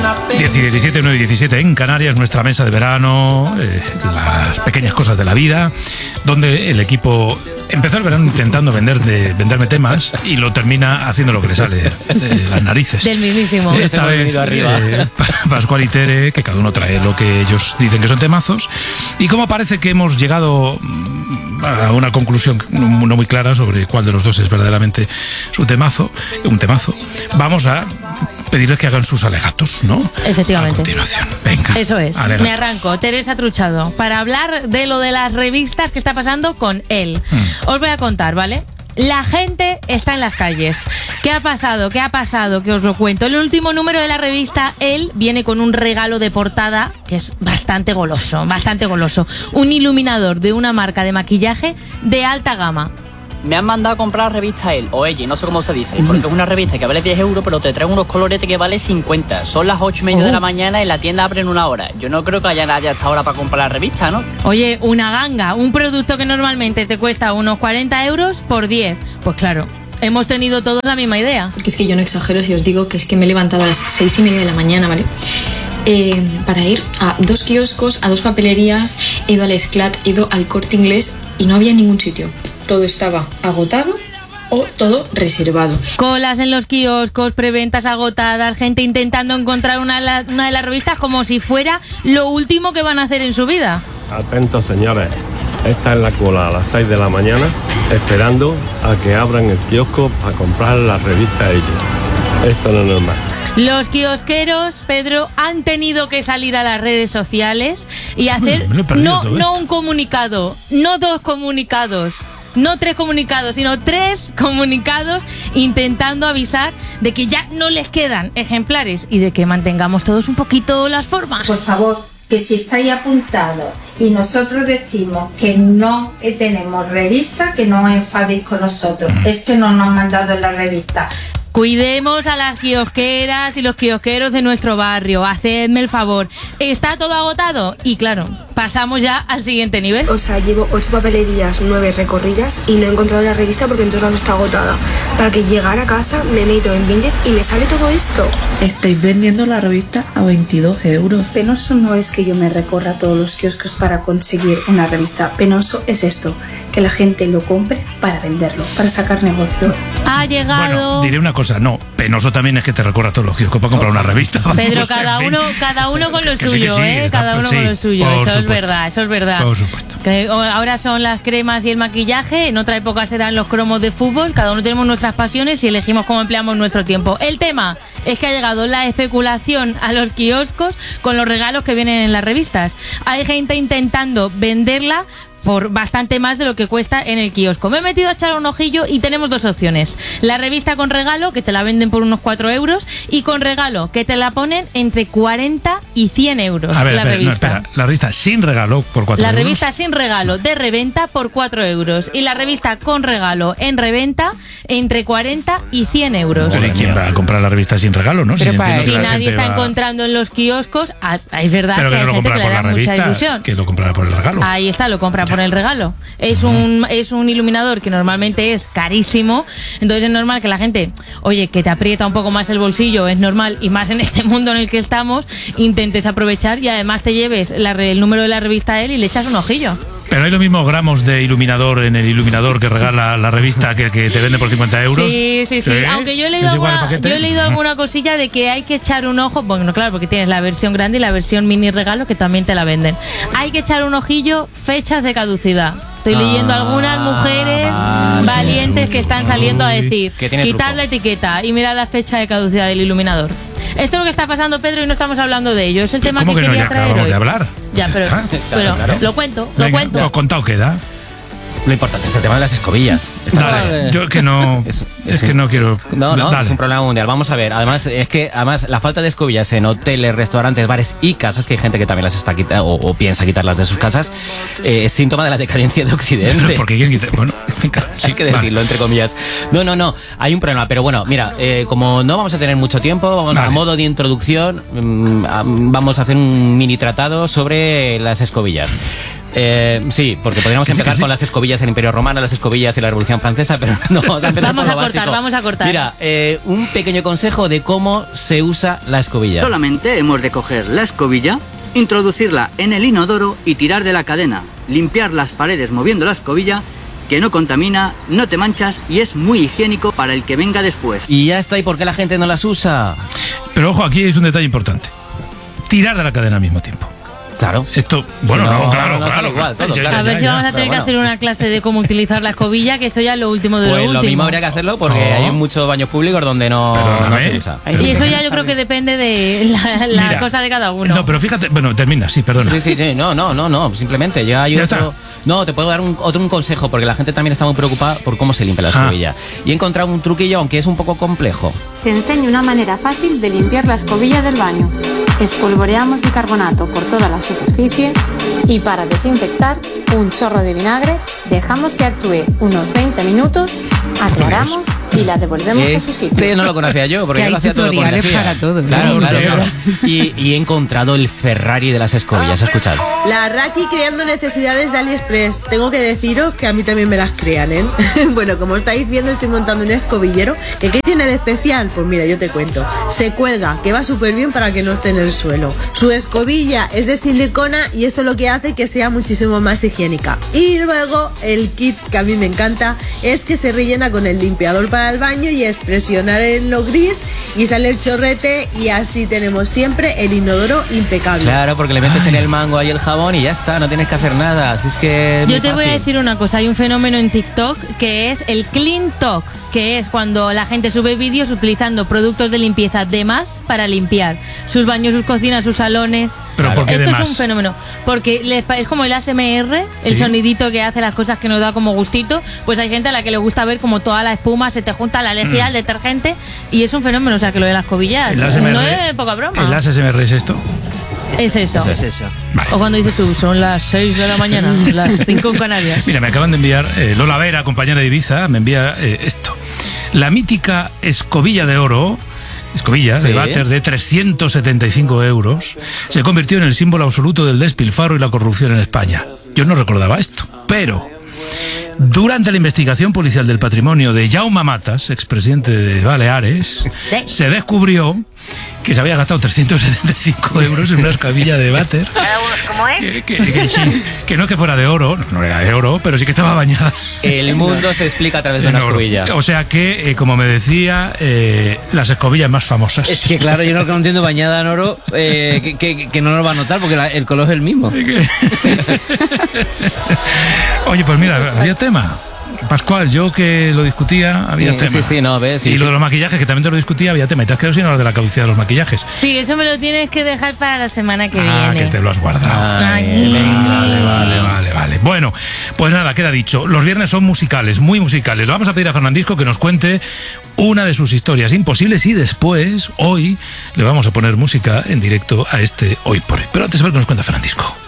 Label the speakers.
Speaker 1: 17, 9 y 17 en Canarias, nuestra mesa de verano, las pequeñas cosas de la vida, donde el equipo empezó el verano intentando venderme temas y lo termina haciendo lo que le sale de las narices.
Speaker 2: Del mismísimo.
Speaker 1: Esta vez Pascual y Tere, que cada uno trae lo que ellos dicen que son temazos, y como parece que hemos llegado a una conclusión no muy clara sobre cuál de los dos es verdaderamente un temazo, vamos a pedirles que hagan sus alegatos, ¿no?
Speaker 2: Efectivamente.
Speaker 1: A continuación, venga.
Speaker 2: Eso es.
Speaker 1: Alegatos.
Speaker 2: Me arranco. Teresa Truchado, para hablar de lo de las revistas que está pasando con él. Os voy a contar, ¿vale? La gente está en las calles. ¿Qué ha pasado? Que os lo cuento. El último número de la revista Él viene con un regalo de portada que es bastante goloso. Un iluminador de una marca de maquillaje de alta gama.
Speaker 3: Me han mandado a comprar la revista Él, o ella, no sé cómo se dice, porque es una revista que vale 10 euros, pero te traen unos coloretes que vale 50. Son las 8:30 de la mañana y la tienda abre en 1 hora. Yo no creo que haya nadie hasta ahora para comprar la revista, ¿no?
Speaker 2: Oye, una ganga, un producto que normalmente te cuesta unos 40 euros por 10. Pues claro, hemos tenido todos la misma idea.
Speaker 4: Porque es que yo no exagero si os digo que es que me he levantado a las 6:30 de la mañana, ¿vale? Para ir a 2 kioscos, a 2 papelerías, he ido al Esclat, he ido al Corte Inglés y no había ningún sitio. Todo estaba agotado o todo reservado.
Speaker 2: Colas en los kioscos, preventas agotadas, gente intentando encontrar una de las revistas como si fuera lo último que van a hacer en su vida.
Speaker 5: Atentos, señores. Está en la cola a las 6 de la mañana esperando a que abran el kiosco para comprar la revista Ella. Esto no es normal.
Speaker 2: Los kiosqueros, Pedro, han tenido que salir a las redes sociales y hacer no un comunicado, no 2 comunicados, no 3 comunicados, sino 3 comunicados intentando avisar de que ya no les quedan ejemplares y de que mantengamos todos un poquito las formas.
Speaker 6: Por favor, que si estáis apuntados y nosotros decimos que no tenemos revista, que no os enfadéis con nosotros. Es que no nos han mandado la revista.
Speaker 2: Cuidemos a las kiosqueras y los kiosqueros de nuestro barrio. Hacedme el favor. ¿Está todo agotado? Y claro, pasamos ya al siguiente nivel.
Speaker 7: O sea, llevo 8 papelerías, 9 recorridas y no he encontrado la revista porque en todos lados está agotada. Para que llegara a casa me meto en Vinted y me sale todo esto.
Speaker 8: Estáis vendiendo la revista a 22 euros.
Speaker 9: Penoso no es que yo me recorra a todos los kioscos para conseguir una revista. Penoso es esto, que la gente lo compre para venderlo, para sacar negocio.
Speaker 2: Ha llegado...
Speaker 1: Bueno, diré una cosa, no, penoso también es que te recorras todos los kioscos para comprar una revista.
Speaker 2: Pedro, cada uno con lo suyo, cada uno con lo suyo, eso es verdad.
Speaker 1: Por supuesto.
Speaker 2: Que ahora son las cremas y el maquillaje, en otra época serán los cromos de fútbol, cada uno tenemos nuestras pasiones y elegimos cómo empleamos nuestro tiempo. El tema es que ha llegado la especulación a los kioscos con los regalos que vienen en las revistas. Hay gente intentando venderla por bastante más de lo que cuesta en el kiosco. Me he metido a echar un ojillo y tenemos 2 opciones. La revista con regalo, que te la venden por unos 4 euros, y con regalo, que te la ponen entre 40 y 100 euros.
Speaker 1: A ver,
Speaker 2: la revista.
Speaker 1: La revista sin regalo por 4 euros.
Speaker 2: La revista sin regalo de reventa por 4 euros. Y la revista con regalo en reventa entre 40 y 100 euros.
Speaker 1: Pero ¿quién va a comprar la revista sin regalo, no?
Speaker 2: Pero si nadie está encontrando en los kioscos, es verdad que hay gente que le da mucha ilusión.
Speaker 1: Que lo comprará por el regalo.
Speaker 2: Ahí está, lo compra por el regalo. Es un iluminador que normalmente es carísimo, entonces es normal que la gente, oye, que te aprieta un poco más el bolsillo, es normal, y más en este mundo en el que estamos, intentes aprovechar y además te lleves el número de la revista Él y le echas un ojillo.
Speaker 1: Pero hay los mismos gramos de iluminador en el iluminador que regala la revista que te vende por 50 euros.
Speaker 2: Sí. Aunque yo he leído alguna cosilla de que hay que echar un ojo, bueno, claro, porque tienes la versión grande y la versión mini regalo que también te la venden. Hay que echar un ojillo, fechas de caducidad. Estoy leyendo algunas mujeres valientes que están saliendo a decir, quitad la etiqueta y mirad la fecha de caducidad del iluminador. Esto es lo que está pasando, Pedro, y no estamos hablando de ello. Es el tema que quería traer hoy.
Speaker 1: De hablar.
Speaker 2: Ya,
Speaker 1: pues
Speaker 2: pero lo cuento.
Speaker 1: Lo contado queda.
Speaker 10: Lo importante es el tema de las escobillas.
Speaker 1: Dale, yo que no que no quiero.
Speaker 10: No, es un problema mundial. Vamos a ver. Además, la falta de escobillas en hoteles, restaurantes, bares y casas, que hay gente que también las está quitando o piensa quitarlas de sus casas, es síntoma de la decadencia de Occidente.
Speaker 1: Porque quieren quitar. Bueno,
Speaker 10: sí, hay que decirlo, entre comillas. No, hay un problema. Pero bueno, mira, como no vamos a tener mucho tiempo, vamos a modo de introducción, vamos a hacer un mini tratado sobre las escobillas. Sí, porque podríamos empezar con las escobillas en el Imperio Romano, las escobillas en la Revolución Francesa, pero no, vamos a empezar por lo básico.
Speaker 2: Vamos a cortar.
Speaker 10: Mira, un pequeño consejo de cómo se usa la escobilla.
Speaker 11: Solamente hemos de coger la escobilla, introducirla en el inodoro y tirar de la cadena. Limpiar las paredes moviendo la escobilla, que no contamina, no te manchas y es muy higiénico para el que venga después.
Speaker 10: Y ya está, ¿y por qué la gente no las usa?
Speaker 1: Pero ojo, aquí es un detalle importante. Tirar de la cadena al mismo tiempo.
Speaker 10: Claro.
Speaker 1: Esto, bueno,
Speaker 10: si
Speaker 1: no, claro.
Speaker 10: Igual, todo,
Speaker 2: a ver si vamos a tener que hacer una clase de cómo utilizar la escobilla, que esto ya es lo último de lo último.
Speaker 10: Pues lo mismo habría que hacerlo porque hay muchos baños públicos donde no se usa.
Speaker 2: Y eso ya yo creo que depende de la cosa de cada uno.
Speaker 1: No, pero fíjate, bueno, termina, sí, perdona.
Speaker 10: Sí, no, simplemente ya hay otro... No, te puedo dar un consejo, porque la gente también está muy preocupada por cómo se limpia la escobilla. Y he encontrado un truquillo, aunque es un poco complejo.
Speaker 12: Te enseño una manera fácil de limpiar la escobilla del baño. Espolvoreamos bicarbonato por toda la superficie y para desinfectar, un chorro de vinagre, dejamos que actúe unos 20 minutos, aclaramos y la devolvemos a su sitio.
Speaker 10: No lo conocía yo, porque yo lo hacía todo con energía.
Speaker 13: Para todo.
Speaker 10: Claro. Y he encontrado el Ferrari de las escobillas, escuchad.
Speaker 13: La Raki creando necesidades de AliExpress. Tengo que deciros que a mí también me las crean, ¿eh? Bueno, como estáis viendo, estoy montando un escobillero. ¿Qué tiene de especial? Pues mira, yo te cuento. Se cuelga, que va súper bien para que no esté en el suelo. Su escobilla es de silicona y esto lo que hace que sea muchísimo más higiénica. Y luego el kit que a mí me encanta es que se rellena con el limpiador para el baño y es presionar en lo gris y sale el chorrete y así tenemos siempre el inodoro impecable.
Speaker 10: Claro, porque le metes en el mango ahí el jabón y ya está, no tienes que hacer nada. Así es que
Speaker 2: yo te voy a decir una cosa, hay un fenómeno en TikTok que es el Clean Talk, que es cuando la gente sube vídeos utilizando productos de limpieza de más para limpiar sus baños, sus cocinas, sus salones.
Speaker 1: ¿Pero por qué
Speaker 2: esto
Speaker 1: de
Speaker 2: es
Speaker 1: más?
Speaker 2: un fenómeno, porque es como el ASMR, el sonidito que hace las cosas que nos da como gustito. Pues hay gente a la que le gusta ver como toda la espuma se te junta, la alergia, el detergente, y es un fenómeno, o sea que lo de las escobillas no es poca broma.
Speaker 1: ¿El ASMR es esto?
Speaker 2: Es eso.
Speaker 1: Vale.
Speaker 2: O cuando dices tú, son las 6 de la mañana, las 5 en Canarias.
Speaker 1: Mira, me acaban de enviar, Lola Vera, compañera de Ibiza, me envía esto. La mítica escobilla de oro, de váter de 375 euros, se convirtió en el símbolo absoluto del despilfarro y la corrupción en España. Yo no recordaba esto, pero durante la investigación policial del patrimonio de Jaume Matas, expresidente de Baleares, se descubrió que se había gastado 375 euros en una escobilla de váter.
Speaker 14: ¿Cómo es?
Speaker 1: Que no es que fuera de oro, no era de oro, pero sí que estaba bañada.
Speaker 10: El mundo se explica a través de una escobilla.
Speaker 1: O sea que, como me decía, las escobillas más famosas.
Speaker 15: Es que claro, yo no entiendo, bañada en oro, que no lo va a notar porque el color es el mismo.
Speaker 1: Oye, pues mira, había tema. Pascual, yo que lo discutía, había tema. Y lo de los maquillajes, que también te lo discutía, había tema. Y te has quedado sin hablar de la caducidad de los maquillajes.
Speaker 2: Sí, eso me lo tienes que dejar para la semana que viene.
Speaker 1: Que te lo has guardado. Vale. Bueno, pues nada, queda dicho. Los viernes son musicales, muy musicales. Lo vamos a pedir a Fernandisco que nos cuente una de sus historias imposibles y después, hoy, le vamos a poner música en directo a este Hoy por Hoy. Pero antes a ver qué nos cuenta Fernandisco.